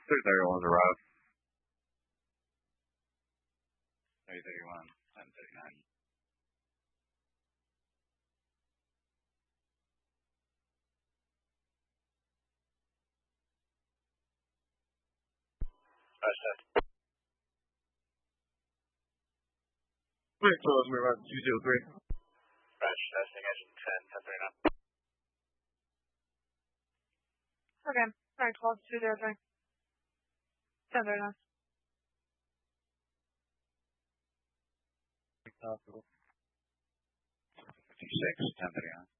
331's arrived. 331, 1039. Very close, we're about 203. Roger, testing engine 10, 1039. Okay, alright, 12, 203. 1039. Hospital. 56, 1039.